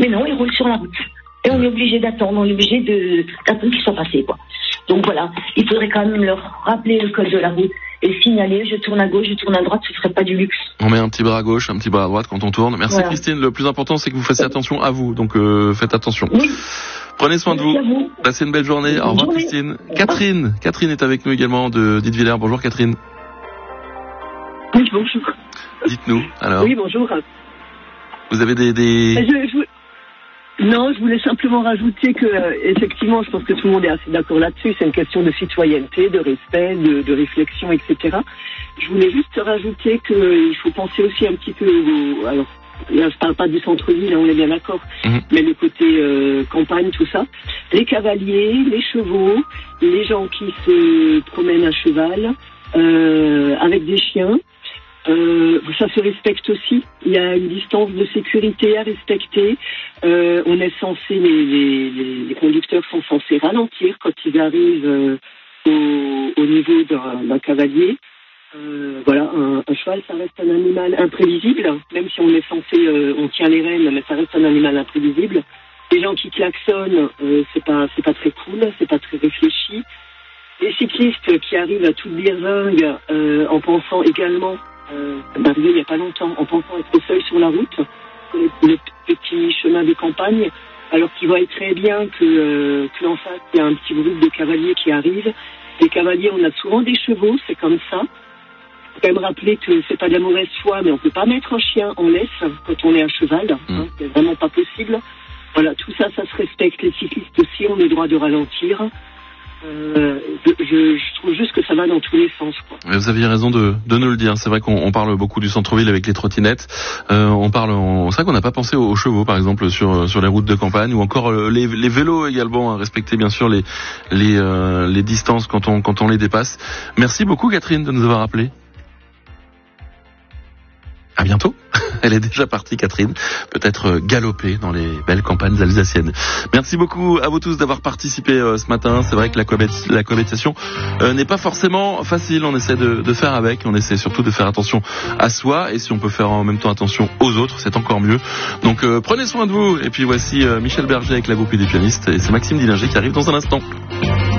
Mais non, ils roulent sur la route. Et on est obligé d'attendre, on est obligé d'attendre qu'ils soient passés, quoi. Donc voilà, il faudrait quand même leur rappeler le code de la route et signaler, je tourne à gauche, je tourne à droite, ce serait pas du luxe. On met un petit bras à gauche, un petit bras à droite quand on tourne. Merci, voilà. Christine, le plus important c'est que vous fassiez attention à vous, donc faites attention. Oui. Prenez soin de vous. Passez une belle journée. Au revoir Christine. Catherine est avec nous également de Dietwiller. Bonjour Catherine. Oui, bonjour. Dites-nous alors. Oui, bonjour. Vous avez Non, je voulais simplement rajouter que, effectivement, je pense que tout le monde est assez d'accord là-dessus. C'est une question de citoyenneté, de respect, de réflexion, etc. Je voulais juste rajouter qu'il faut penser aussi un petit peu alors, là, je parle pas du centre-ville, on est bien d'accord, mais le côté campagne, tout ça. Les cavaliers, les chevaux, les gens qui se promènent à cheval, avec des chiens, ça se respecte aussi. Il y a une distance de sécurité à respecter. On est censé, les conducteurs sont censés ralentir quand ils arrivent au niveau d'un cavalier. Voilà, un cheval, ça reste un animal imprévisible, même si on est censé, on tient les rênes, mais ça reste un animal imprévisible. Les gens qui klaxonnent, c'est pas très cool, c'est pas très réfléchi. Les cyclistes qui arrivent à toute birzingue, en pensant également, arrivé il y a pas longtemps, en pensant être seuls sur la route, le petit chemin de campagne, alors qu'ils voient très bien que en face il y a un petit groupe de cavaliers qui arrivent. Les cavaliers, on a souvent des chevaux, c'est comme ça. Il faut quand même rappeler que c'est pas de la mauvaise foi, mais on peut pas mettre un chien en laisse quand on est à cheval, hein, c'est vraiment pas possible. Voilà, tout ça, ça se respecte. Les cyclistes aussi ont le droit de ralentir. Je trouve juste que ça va dans tous les sens, quoi. Vous aviez raison de nous le dire. C'est vrai qu'on parle beaucoup du centre-ville avec les trottinettes. C'est vrai qu'on n'a pas pensé aux chevaux, par exemple, sur les routes de campagne, ou encore les vélos également, à respecter bien sûr les distances quand on les dépasse. Merci beaucoup Catherine de nous avoir appelé. À bientôt. Elle est déjà partie, Catherine. Peut-être galoper dans les belles campagnes alsaciennes. Merci beaucoup à vous tous d'avoir participé ce matin. C'est vrai que la cohabitation n'est pas forcément facile. On essaie de faire avec. On essaie surtout de faire attention à soi. Et si on peut faire en même temps attention aux autres, c'est encore mieux. Donc prenez soin de vous. Et puis voici Michel Berger avec la groupie des pianistes. Et c'est Maxime Dillinger qui arrive dans un instant.